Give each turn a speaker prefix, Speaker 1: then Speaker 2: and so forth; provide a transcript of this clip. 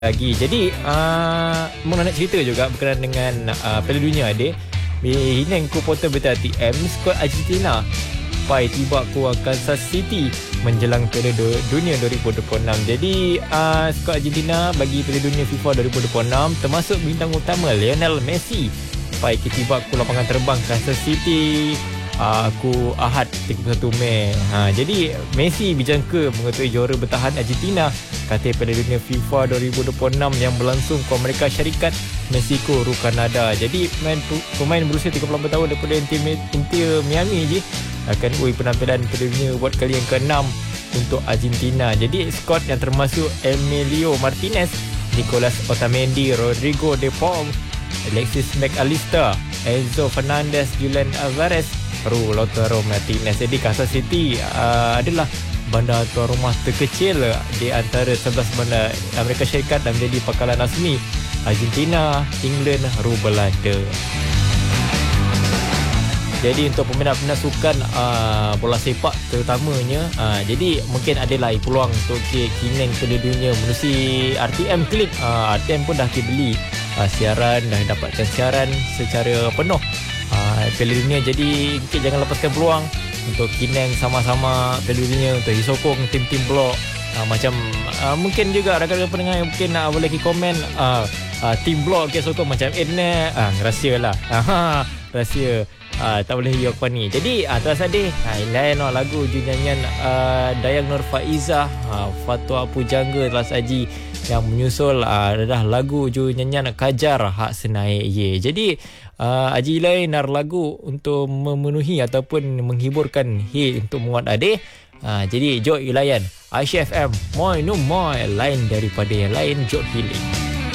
Speaker 1: lagi. Jadi nak cerita juga berkenaan dengan Piala Dunia adik. Hineng ku portal berita TM skuad Argentina pai tiba ku Kansas City menjelang Piala Dunia 2026. Jadi skuad Argentina bagi Piala Dunia FIFA 2026 termasuk bintang utama Lionel Messi pai tiba ku lapangan terbang Kansas City aku Ahad 31 Mei. Jadi Messi bijangka mengetahui juara bertahan Argentina katil Piala Dunia FIFA 2026 yang berlangsung ke Amerika Syarikat, Mexico, Kanada. Jadi pemain berusia 38 tahun daripada Inter Miami je akan penampilan Piala Dunia buat kali yang ke-6 untuk Argentina. Jadi skuad yang termasuk Emilio Martinez, Nicolas Otamendi, Rodrigo De Paul, Alexis McAllister, Enzo Fernandez, Julian Alvarez, Lautaro Martinez. Jadi Kansas City adalah bandar tuan rumah terkecil di antara 11 bandar Amerika Syarikat dan menjadi pangkalan rasmi Argentina, England, Belanda. Jadi untuk peminat-peminat sukan bola sepak terutamanya, jadi mungkin adalah peluang untuk Kineng Piala Dunia menerusi RTM Klik. RTM pun dah dibeli siaran, dah dapatkan siaran secara penuh Piala Dunia. Jadi mungkin jangan lepaskan peluang untuk Kineng sama-sama Piala Dunia, untuk disokong tim-tim blok. Macam mungkin juga rakan-rakan pendengar yang mungkin boleh komen tim blok sokong macam Edna, rahsia lah. Rahsia tak boleh yok ni. Jadi terus ada lain lagu nyanyian Dayang Nur Faizah, Fatwa Pujangga telah saji yang menyusul adalah lagu nyanyian Kajar Hak Senaik Ye. Jadi Haji lain lagu untuk memenuhi ataupun menghiburkan untuk muat adik. Jadi jom layan Aisyah FM Moi No Moi, lain daripada yang lain, jom pilih.